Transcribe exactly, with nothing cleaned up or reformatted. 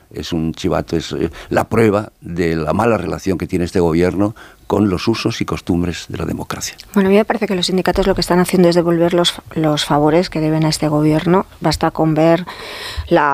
es un chivato, es eh, la prueba de la mala relación que tiene este gobierno con los usos y costumbres de la democracia. Bueno, a mí me parece que los sindicatos lo que están haciendo es devolver los, los favores que deben a este gobierno. Basta con ver la